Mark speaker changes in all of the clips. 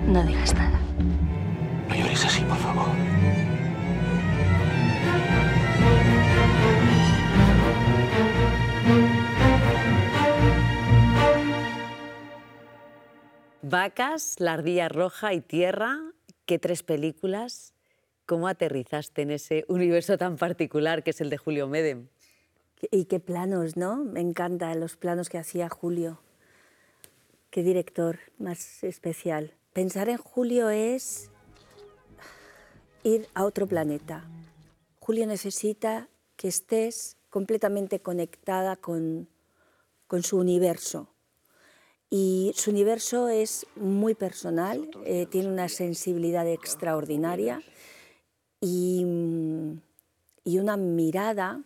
Speaker 1: No digas nada.
Speaker 2: No llores así, por favor.
Speaker 3: Vacas, La ardilla roja y Tierra, ¿qué tres películas? ¿Cómo aterrizaste en ese universo tan particular que es el de Julio Medem?
Speaker 4: Y qué planos, ¿no? Me encantan los planos que hacía Julio. Qué director más especial. Pensar en Julio es ir a otro planeta. Julio necesita que estés completamente conectada con su universo. Y su universo es muy personal, tiene una sensibilidad extraordinaria y una mirada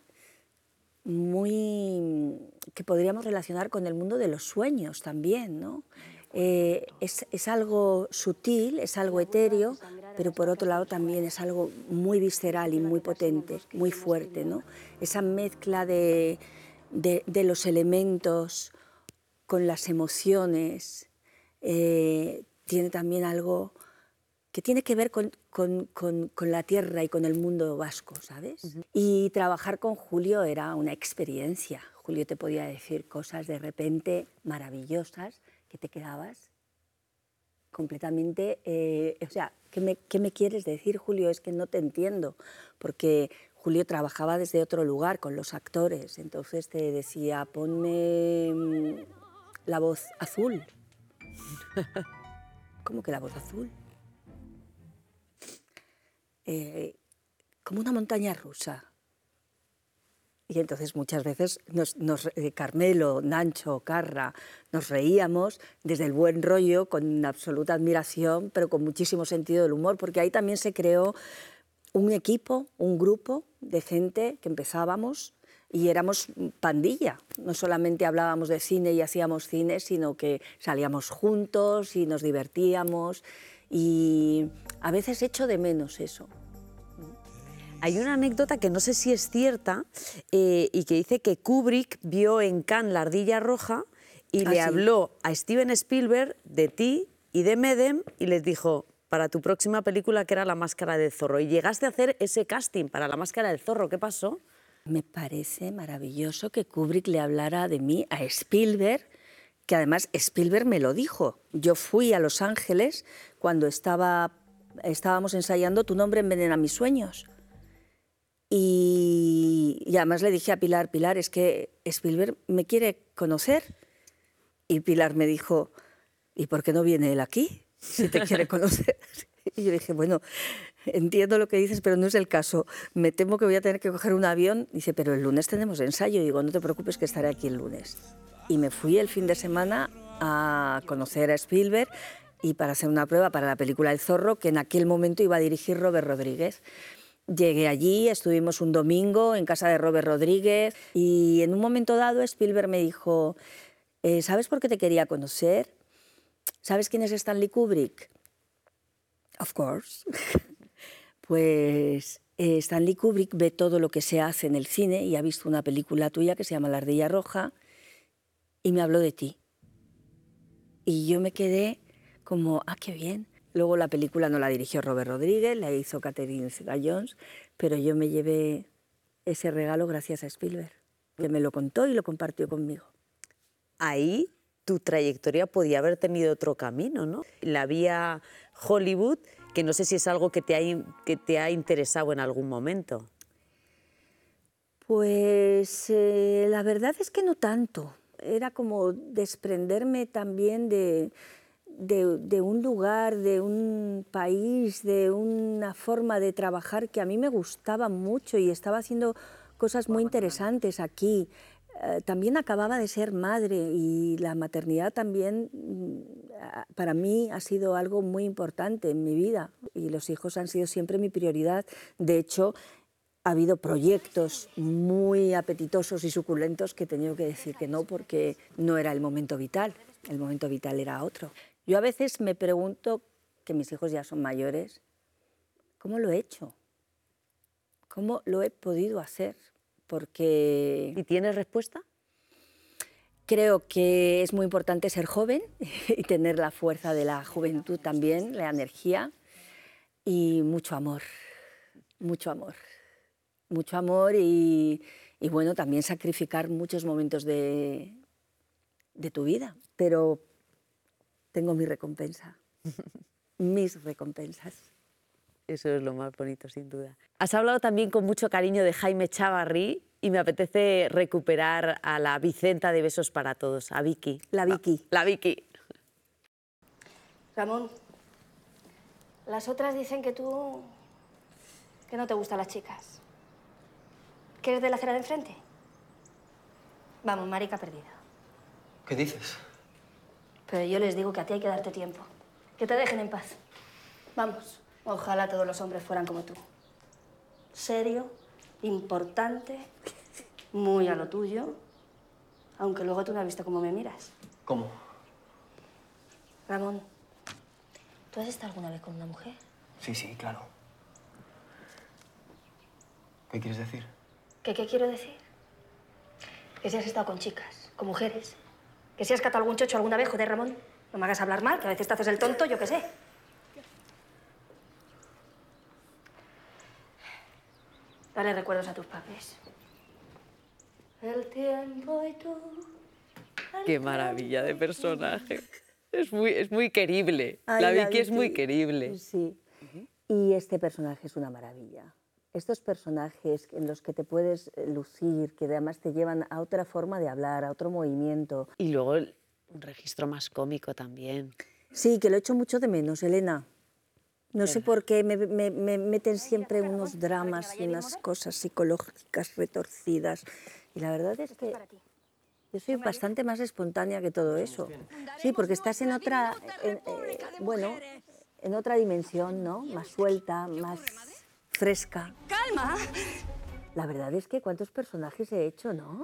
Speaker 4: muy que podríamos relacionar con el mundo de los sueños también, ¿no? Es algo sutil, es algo etéreo, pero por otro lado también es algo muy visceral y muy potente, muy fuerte, ¿no? Esa mezcla de los elementos con las emociones tiene también algo que tiene que ver con la tierra y con el mundo vasco, ¿sabes? Y trabajar con Julio era una experiencia. Julio te podía decir cosas de repente maravillosas que te quedabas completamente... o sea, ¿qué me quieres decir, Julio? Es que no te entiendo, porque Julio trabajaba desde otro lugar con los actores, entonces te decía, ponme la voz azul. ¿Cómo que la voz azul? Como una montaña rusa. Y entonces muchas veces Carmelo, Nacho, Carra, nos reíamos desde el buen rollo, con absoluta admiración, pero con muchísimo sentido del humor, porque ahí también se creó un equipo, un grupo de gente que empezábamos y éramos pandilla. No solamente hablábamos de cine y hacíamos cine, sino que salíamos juntos y nos divertíamos. Y a veces echo de menos eso.
Speaker 3: Hay una anécdota que no sé si es cierta y que dice que Kubrick vio en Cannes La ardilla roja y le habló a Steven Spielberg de ti y de Medem y les dijo, para tu próxima película, que era La máscara del zorro. Y llegaste a hacer ese casting para La máscara del zorro. ¿Qué pasó?
Speaker 4: Me parece maravilloso que Kubrick le hablara de mí a Spielberg, que además Spielberg me lo dijo. Yo fui a Los Ángeles cuando estábamos ensayando Tu nombre envenena mis sueños. Y además le dije a Pilar, Pilar, es que Spielberg me quiere conocer. Y Pilar me dijo, ¿y por qué no viene él aquí, si te quiere conocer? Y yo dije, bueno, entiendo lo que dices, pero no es el caso. Me temo que voy a tener que coger un avión. Dice, pero el lunes tenemos ensayo. Y digo, no te preocupes que estaré aquí el lunes. Y me fui el fin de semana a conocer a Spielberg y para hacer una prueba para la película El Zorro, que en aquel momento iba a dirigir Robert Rodríguez. Llegué allí, estuvimos un domingo en casa de Robert Rodríguez y en un momento dado Spielberg me dijo, ¿sabes por qué te quería conocer? ¿Sabes quién es Stanley Kubrick? Of course. Pues Stanley Kubrick ve todo lo que se hace en el cine y ha visto una película tuya que se llama La ardilla roja y me habló de ti. Y yo me quedé como, qué bien. Luego la película no la dirigió Robert Rodríguez, la hizo Catherine Zeta-Jones, pero yo me llevé ese regalo gracias a Spielberg, que me lo contó y lo compartió conmigo.
Speaker 3: Ahí tu trayectoria podía haber tenido otro camino, ¿no? La vía Hollywood, que no sé si es algo que te ha interesado en algún momento.
Speaker 4: Pues la verdad es que no tanto. Era como desprenderme también de un lugar, de un país, de una forma de trabajar que a mí me gustaba mucho y estaba haciendo cosas muy interesantes aquí. También acababa de ser madre y la maternidad también para mí ha sido algo muy importante en mi vida y los hijos han sido siempre mi prioridad. De hecho, ha habido proyectos muy apetitosos y suculentos que he tenido que decir que no porque no era el momento vital era otro. Yo a veces me pregunto, que mis hijos ya son mayores, ¿cómo lo he hecho? ¿Cómo lo he podido hacer? Porque...
Speaker 3: ¿Y tienes respuesta?
Speaker 4: Creo que es muy importante ser joven y tener la fuerza de la juventud también, la energía y mucho amor, mucho amor. Mucho amor y bueno, también sacrificar muchos momentos de tu vida, pero tengo mi recompensa, mis recompensas.
Speaker 3: Eso es lo más bonito, sin duda. Has hablado también con mucho cariño de Jaime Chavarrí y me apetece recuperar a la Vicenta de Besos para Todos, a Vicky.
Speaker 4: La Vicky.
Speaker 3: La Vicky.
Speaker 1: Ramón, las otras dicen que tú... que no te gustan las chicas. ¿Que eres de la acera de enfrente? Vamos, marica perdida.
Speaker 5: ¿Qué dices?
Speaker 1: Pero yo les digo que a ti hay que darte tiempo. Que te dejen en paz. Vamos, ojalá todos los hombres fueran como tú. Serio, importante, muy a lo tuyo, aunque luego tú no has visto cómo me miras.
Speaker 5: ¿Cómo?
Speaker 1: Ramón, ¿tú has estado alguna vez con una mujer?
Speaker 5: Sí, claro. ¿Qué quieres decir?
Speaker 1: ¿Qué quiero decir? Que si has estado con chicas, con mujeres. Que si has catado algún chocho alguna vez, joder, Ramón. No me hagas hablar mal, que a veces te haces el tonto, yo qué sé. Dale recuerdos a tus papis. El tiempo y tú...
Speaker 3: Qué maravilla de personaje. Es muy querible.
Speaker 4: Ay,
Speaker 3: la
Speaker 4: la
Speaker 3: Vicky es muy
Speaker 4: Vicky.
Speaker 3: querible.
Speaker 4: Sí. Y este personaje es una maravilla. Estos personajes en los que te puedes lucir, que además te llevan a otra forma de hablar, a otro movimiento.
Speaker 3: Y luego un registro más cómico también.
Speaker 4: Sí, que lo echo mucho de menos, Elena. No sé por qué me meten siempre unos dramas y unas cosas psicológicas retorcidas. Y la verdad es que yo soy bastante más espontánea que todo eso. Sí, porque estás en otra, bueno, en otra dimensión, ¿no? Más suelta, más fresca.
Speaker 1: ¡Calma!
Speaker 4: La verdad es que cuántos personajes he hecho, ¿no?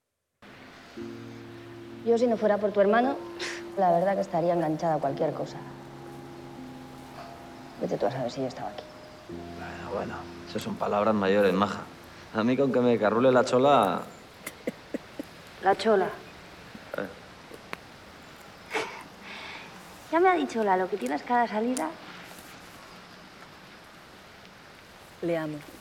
Speaker 1: Yo, si no fuera por tu hermano, la verdad que estaría enganchada a cualquier cosa. Vete tú a saber si yo estaba aquí.
Speaker 5: Bueno, eso son palabras mayores, maja. A mí con que me carrule la chola...
Speaker 1: La chola. Ya me ha dicho Lalo que tienes cada salida.
Speaker 4: Le amo.